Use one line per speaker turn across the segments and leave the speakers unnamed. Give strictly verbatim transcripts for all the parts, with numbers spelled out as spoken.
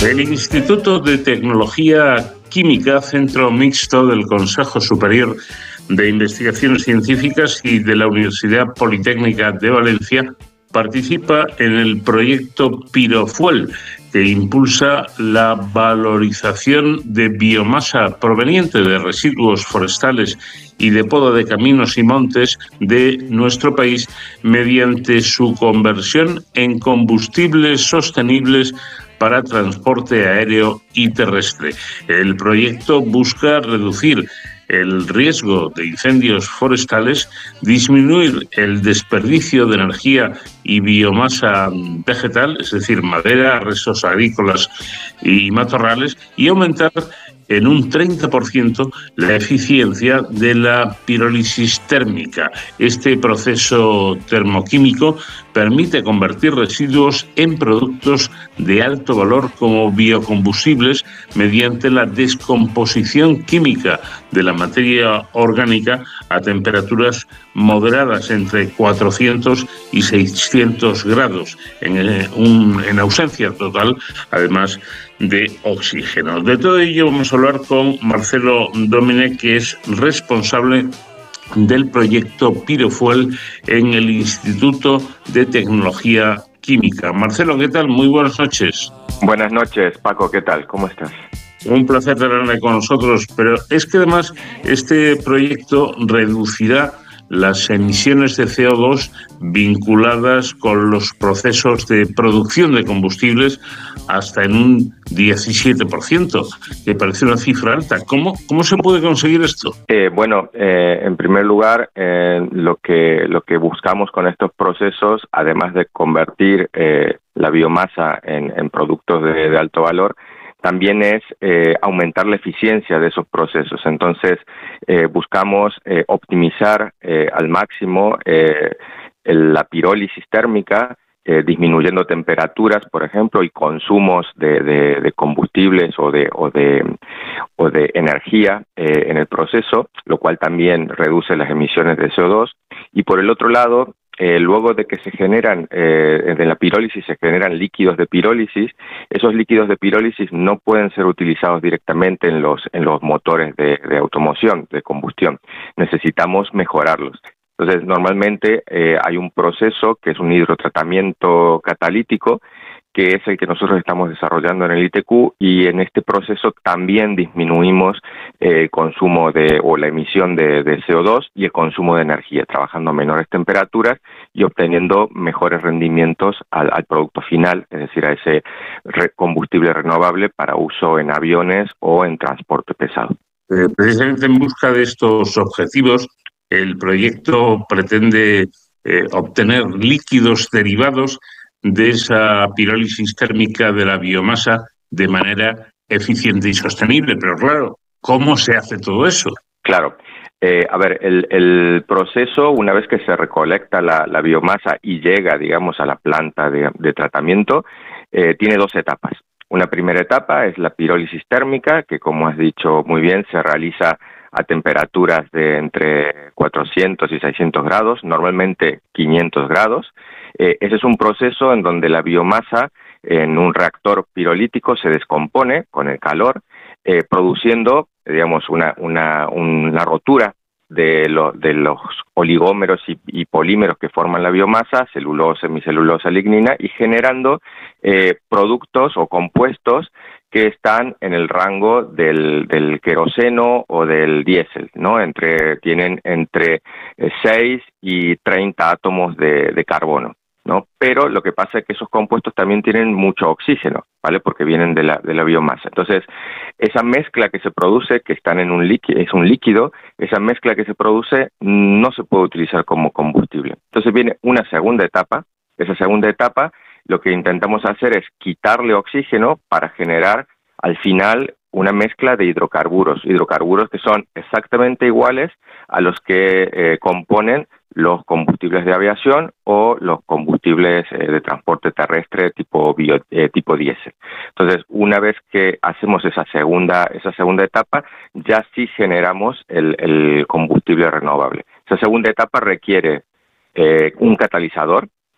El Instituto de Tecnología Química, centro mixto del Consejo Superior de Investigaciones Científicas y de la Universidad Politécnica de Valencia, participa en el proyecto Pirofuel, que impulsa la valorización de biomasa proveniente de residuos forestales y de poda de caminos y montes de nuestro país mediante su conversión en combustibles sostenibles para transporte aéreo y terrestre. El proyecto busca reducir el riesgo de incendios forestales, disminuir el desperdicio de energía y biomasa vegetal, es decir, madera, restos agrícolas y matorrales, y aumentar en un treinta por ciento la eficiencia de la pirólisis térmica. Este proceso termoquímico permite convertir residuos en productos de alto valor como biocombustibles mediante la descomposición química de la materia orgánica a temperaturas moderadas entre cuatrocientos y seiscientos grados, en, un, en ausencia total, además de oxígeno. De todo ello vamos a hablar con Marcelo Domine, que es responsable del proyecto Pirofuel en el Instituto de Tecnología Química. Marcelo, ¿qué tal? Muy buenas noches.
Buenas noches, Paco, ¿qué tal? ¿Cómo estás?
Un placer tenerle con nosotros, pero es que además este proyecto reducirá las emisiones de C O dos vinculadas con los procesos de producción de combustibles hasta en un diecisiete por ciento, que parece una cifra alta. ¿Cómo, cómo se puede conseguir esto?
Eh, bueno, eh, en primer lugar, eh, lo que lo que buscamos con estos procesos, además de convertir eh, la biomasa en, en productos de, de alto valor, también es eh, aumentar la eficiencia de esos procesos. Entonces, eh, buscamos eh, optimizar eh, al máximo eh, el, la pirólisis térmica, eh, disminuyendo temperaturas, por ejemplo, y consumos de, de, de combustibles o de, o de, o de energía eh, en el proceso, lo cual también reduce las emisiones de C O dos. Y por el otro lado, Eh, luego de que se generan, eh, de la pirólisis se generan líquidos de pirólisis, esos líquidos de pirólisis no pueden ser utilizados directamente en los, en los motores de, de automoción, de combustión. Necesitamos mejorarlos. Entonces, normalmente eh, hay un proceso que es un hidrotratamiento catalítico, que es el que nosotros estamos desarrollando en el I T Q, y en este proceso también disminuimos el eh, consumo de o la emisión de, de C O dos y el consumo de energía, trabajando a menores temperaturas y obteniendo mejores rendimientos al, al producto final, es decir, a ese re combustible renovable para uso en aviones o en transporte pesado.
Eh, precisamente en busca de estos objetivos, el proyecto pretende eh, obtener líquidos derivados de esa pirólisis térmica de la biomasa de manera eficiente y sostenible. Pero claro, ¿cómo se hace todo eso?
Claro. Eh, a ver, el, el proceso, una vez que se recolecta la, la biomasa y llega, digamos, a la planta de, de tratamiento, eh, tiene dos etapas. Una primera etapa es la pirólisis térmica, que como has dicho muy bien, se realiza a temperaturas de entre cuatrocientos y seiscientos grados, normalmente quinientos grados. Eh, ese es un proceso en donde la biomasa en un reactor pirolítico se descompone con el calor, eh, produciendo, digamos, una, una, una rotura de, lo, de los oligómeros y, y polímeros que forman la biomasa, celulosa, hemicelulosa, lignina, y generando eh, productos o compuestos que están en el rango del, del queroseno o del diésel, ¿no? Entre, tienen entre seis y treinta átomos de, de carbono, ¿no? Pero lo que pasa es que esos compuestos también tienen mucho oxígeno, ¿vale? Porque vienen de la, de la biomasa. Entonces, esa mezcla que se produce, que están en un líquido, es un líquido, esa mezcla que se produce no se puede utilizar como combustible. Entonces viene una segunda etapa. Esa segunda etapa, lo que intentamos hacer es quitarle oxígeno para generar al final una mezcla de hidrocarburos, hidrocarburos que son exactamente iguales a los que eh, componen los combustibles de aviación o los combustibles eh, de transporte terrestre tipo bio, eh, tipo diésel. Entonces, una vez que hacemos esa segunda esa segunda etapa, ya sí generamos el, el combustible renovable. Esa segunda etapa requiere eh, un catalizador,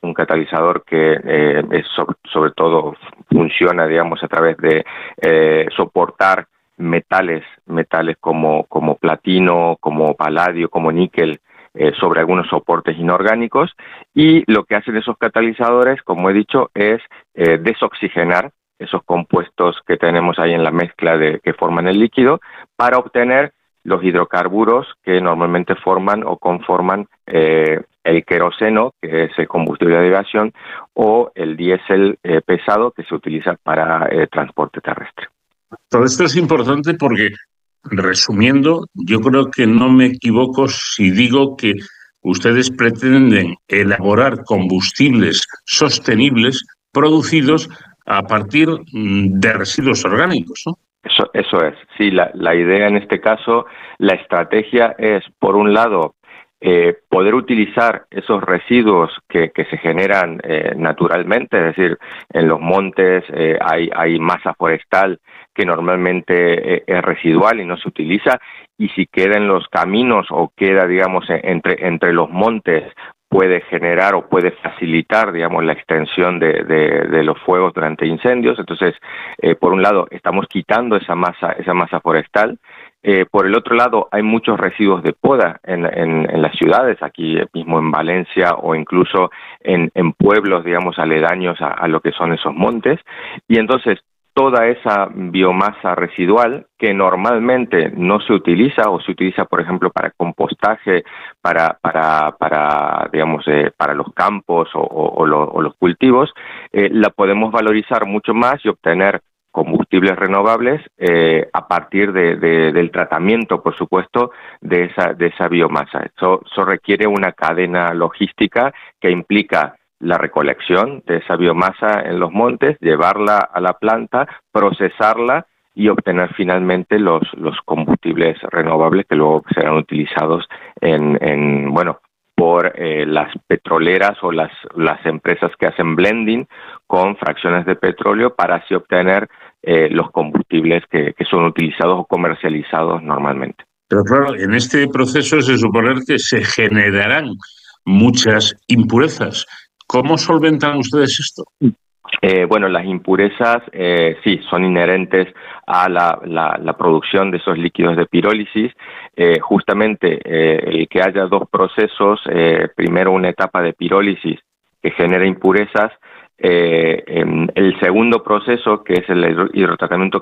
un catalizador que eh, es sobre, sobre todo funciona, digamos, a través de eh, soportar metales, metales como, como platino, como paladio, como níquel, eh, sobre algunos soportes inorgánicos, y lo que hacen esos catalizadores, como he dicho, es eh, desoxigenar esos compuestos que tenemos ahí en la mezcla de, que forman el líquido, para obtener los hidrocarburos que normalmente forman o conforman eh, el queroseno, que es el combustible de aviación, o el diésel eh, pesado, que se utiliza para eh, transporte terrestre.
Todo esto es importante porque, resumiendo, yo creo que no me equivoco si digo que ustedes pretenden elaborar combustibles sostenibles producidos a partir de residuos orgánicos, ¿no?
Eso, eso es. Sí, la, la idea en este caso, la estrategia es, por un lado, eh, poder utilizar esos residuos que, que se generan eh, naturalmente, es decir, en los montes eh, hay, hay masa forestal que normalmente eh, es residual y no se utiliza, y si queda en los caminos o queda, digamos, entre, entre los montes, puede generar o puede facilitar, digamos, la extensión de, de, de los fuegos durante incendios. Entonces, eh, por un lado, estamos quitando esa masa, esa masa forestal. Eh, por el otro lado, hay muchos residuos de poda en, en, en las ciudades, aquí mismo en Valencia o incluso en, en pueblos, digamos, aledaños a, a lo que son esos montes. Y entonces, toda esa biomasa residual que normalmente no se utiliza o se utiliza, por ejemplo, para compostaje, para, para, para digamos, eh, para los campos o, o, o, lo, o los cultivos, eh, la podemos valorizar mucho más y obtener combustibles renovables eh, a partir de, de, del tratamiento, por supuesto, de esa, de esa biomasa. Eso, eso requiere una cadena logística que implica la recolección de esa biomasa en los montes, llevarla a la planta, procesarla y obtener finalmente los, los combustibles renovables que luego serán utilizados en, en bueno, por eh, las petroleras o las, las empresas que hacen blending con fracciones de petróleo para así obtener eh, los combustibles que, que son utilizados o comercializados normalmente.
Pero claro, en este proceso se supone que se generarán muchas impurezas. ¿Cómo solventan ustedes esto?
Eh, bueno, las impurezas eh, sí son inherentes a la, la, la producción de esos líquidos de pirólisis. Eh, justamente eh, el que haya dos procesos, eh, primero una etapa de pirólisis que genera impurezas, eh, el segundo proceso, que es el hidrotratamiento